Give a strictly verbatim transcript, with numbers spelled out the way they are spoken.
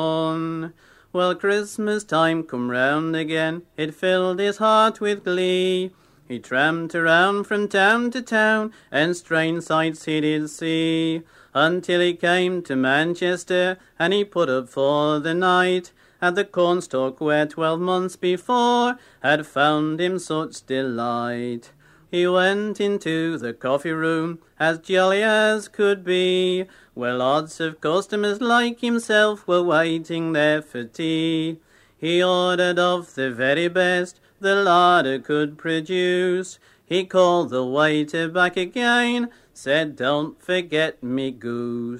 on. Well, Christmas time come round again, it filled his heart with glee. He tramped around from town to town, and strange sights he did see, until he came to Manchester, and he put up for the night at the cornstalk where twelve months before had found him such delight. He went into the coffee room, as jolly as could be, where lots of customers like himself were waiting there for tea. He ordered of the very best the larder could produce. He called the waiter back again, said, "Don't forget me goose."